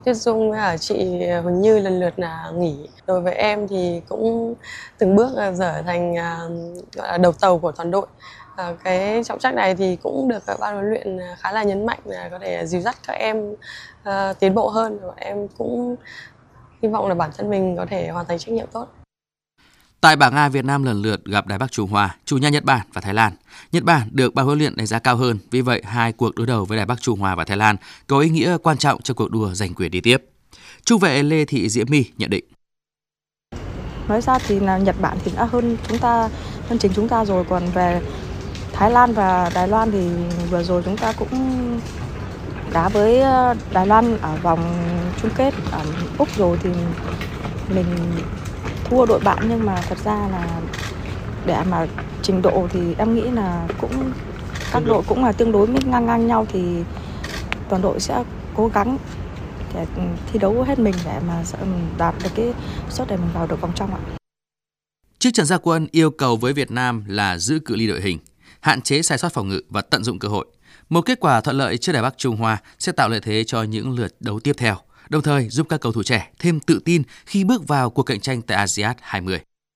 Tuyết Dung với chị Huỳnh Như lần lượt là nghỉ. Đối với em thì cũng từng bước trở thành gọi là đầu tàu của toàn đội. Cái trọng trách này thì cũng được ban huấn luyện khá là nhấn mạnh là có thể dìu dắt các em tiến bộ hơn. Và em cũng hy vọng là bản thân mình có thể hoàn thành trách nhiệm tốt. Tại bảng A, Việt Nam lần lượt gặp Đài Bắc Trung Hoa, chủ nhà Nhật Bản và Thái Lan. Nhật Bản được ban huấn luyện đánh giá cao hơn, vì vậy hai cuộc đối đầu với Đài Bắc Trung Hoa và Thái Lan có ý nghĩa quan trọng trong cuộc đua giành quyền đi tiếp. Trung vệ Lê Thị Diễm My nhận định. Nói ra thì là Nhật Bản thì đã hơn chính chúng ta rồi, còn về Thái Lan và Đài Loan thì vừa rồi chúng ta cũng đá với Đài Loan ở vòng chung kết ở Úc rồi thì mình thua đội bạn, nhưng mà thật ra là để mà trình độ thì em nghĩ là cũng các đội cũng là tương đối ngang nhau, thì toàn đội sẽ cố gắng để thi đấu hết mình để mà đạt được cái suất để mình vào được vòng trong ạ. Trước trận ra quân yêu cầu với Việt Nam là giữ cự ly đội hình, hạn chế sai sót phòng ngự và tận dụng cơ hội. Một kết quả thuận lợi trước Đài Bắc Trung Hoa sẽ tạo lợi thế cho những lượt đấu tiếp theo, đồng thời giúp các cầu thủ trẻ thêm tự tin khi bước vào cuộc cạnh tranh tại ASEAN 20.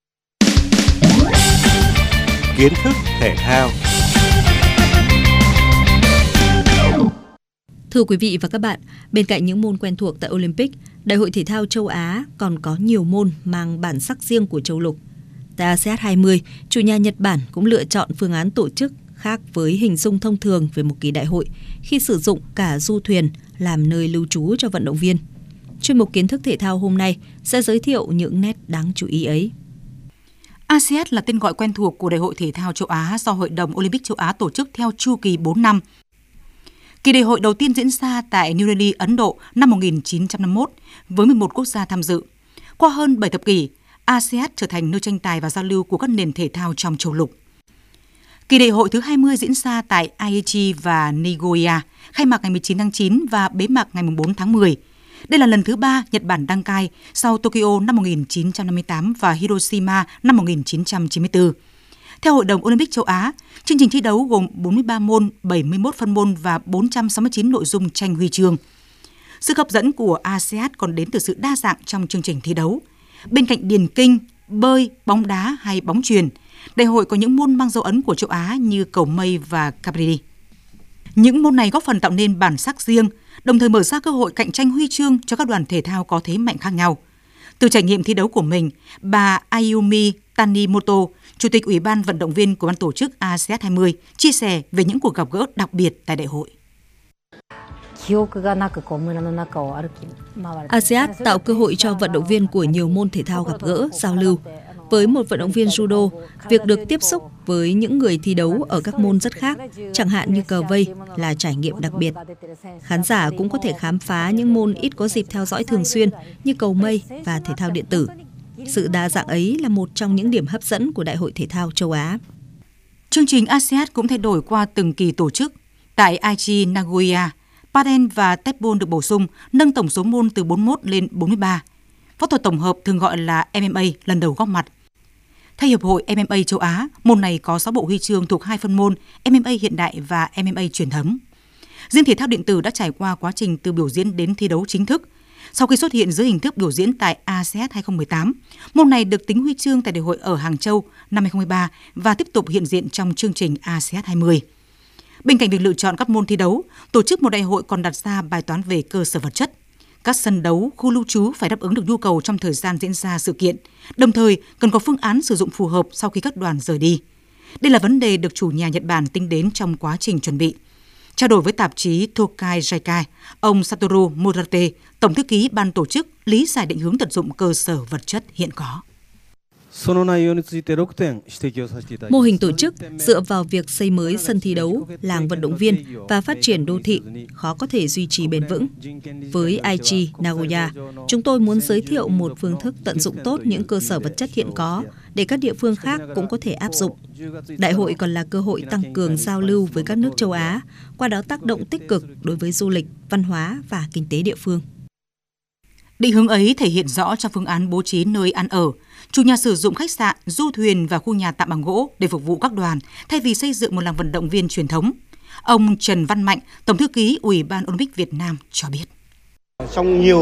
Kiến thức thể thao. Thưa quý vị và các bạn, bên cạnh những môn quen thuộc tại Olympic, Đại hội Thể thao châu Á còn có nhiều môn mang bản sắc riêng của châu lục. Tại ASEAN 20, chủ nhà Nhật Bản cũng lựa chọn phương án tổ chức khác với hình dung thông thường về một kỳ đại hội khi sử dụng cả du thuyền làm nơi lưu trú cho vận động viên. Chuyên mục Kiến thức thể thao hôm nay sẽ giới thiệu những nét đáng chú ý ấy. ASEAN là tên gọi quen thuộc của Đại hội Thể thao châu Á do Hội đồng Olympic châu Á tổ chức theo chu kỳ 4 năm. Kỳ đại hội đầu tiên diễn ra tại New Delhi, Ấn Độ năm 1951 với 11 quốc gia tham dự. Qua hơn 7 thập kỷ, ASEAN trở thành nơi tranh tài và giao lưu của các nền thể thao trong châu lục. Kỳ đại hội thứ 20 diễn ra tại Aichi và Nagoya, khai mạc ngày 19 tháng 9 và bế mạc ngày 4 tháng 10. Đây là lần thứ 3 Nhật Bản đăng cai sau Tokyo năm 1958 và Hiroshima năm 1994. Theo Hội đồng Olympic châu Á, chương trình thi đấu gồm 43 môn, 71 phân môn và 469 nội dung tranh huy chương. Sức hấp dẫn của ASEAN còn đến từ sự đa dạng trong chương trình thi đấu. Bên cạnh điền kinh, bơi, bóng đá hay bóng chuyền, đại hội có những môn mang dấu ấn của châu Á như cầu mây và kabaddi. Những môn này góp phần tạo nên bản sắc riêng, đồng thời mở ra cơ hội cạnh tranh huy chương cho các đoàn thể thao có thế mạnh khác nhau. Từ trải nghiệm thi đấu của mình, bà Ayumi Tanimoto, Chủ tịch Ủy ban vận động viên của ban tổ chức ASEAN 20, chia sẻ về những cuộc gặp gỡ đặc biệt tại đại hội. ASEAN tạo cơ hội cho vận động viên của nhiều môn thể thao gặp gỡ, giao lưu. Với một vận động viên judo, việc được tiếp xúc với những người thi đấu ở các môn rất khác, chẳng hạn như cờ vây, là trải nghiệm đặc biệt. Khán giả cũng có thể khám phá những môn ít có dịp theo dõi thường xuyên như cầu mây và thể thao điện tử. Sự đa dạng ấy là một trong những điểm hấp dẫn của Đại hội Thể thao châu Á. Chương trình ASEAN cũng thay đổi qua từng kỳ tổ chức. Tại Aichi, Nagoya, padel và tepball được bổ sung, nâng tổng số môn từ 41 lên 43. Võ thuật tổng hợp thường gọi là MMA lần đầu góp mặt. Theo Hiệp hội MMA châu Á, môn này có 6 bộ huy chương thuộc 2 phân môn MMA hiện đại và MMA truyền thống. Riêng thể thao điện tử đã trải qua quá trình từ biểu diễn đến thi đấu chính thức. Sau khi xuất hiện dưới hình thức biểu diễn tại ASEAN 2018, môn này được tính huy chương tại đại hội ở Hàng Châu năm 2013 và tiếp tục hiện diện trong chương trình ASEAN 20. Bên cạnh việc lựa chọn các môn thi đấu, tổ chức một đại hội còn đặt ra bài toán về cơ sở vật chất. Các sân đấu, khu lưu trú phải đáp ứng được nhu cầu trong thời gian diễn ra sự kiện, đồng thời cần có phương án sử dụng phù hợp sau khi các đoàn rời đi. Đây là vấn đề được chủ nhà Nhật Bản tính đến trong quá trình chuẩn bị. Trao đổi với tạp chí Tokai Jaikai, ông Satoru Murate, Tổng thư ký ban tổ chức, lý giải định hướng tận dụng cơ sở vật chất hiện có. Mô hình tổ chức dựa vào việc xây mới sân thi đấu, làng vận động viên và phát triển đô thị khó có thể duy trì bền vững. Với Aichi Nagoya, chúng tôi muốn giới thiệu một phương thức tận dụng tốt những cơ sở vật chất hiện có để các địa phương khác cũng có thể áp dụng. Đại hội còn là cơ hội tăng cường giao lưu với các nước châu Á, qua đó tác động tích cực đối với du lịch, văn hóa và kinh tế địa phương. Định hướng ấy thể hiện rõ trong phương án bố trí nơi ăn ở. Chủ nhà sử dụng khách sạn, du thuyền và khu nhà tạm bằng gỗ để phục vụ các đoàn, thay vì xây dựng một làng vận động viên truyền thống. Ông Trần Văn Mạnh, Tổng thư ký Ủy ban Olympic Việt Nam cho biết. Trong nhiều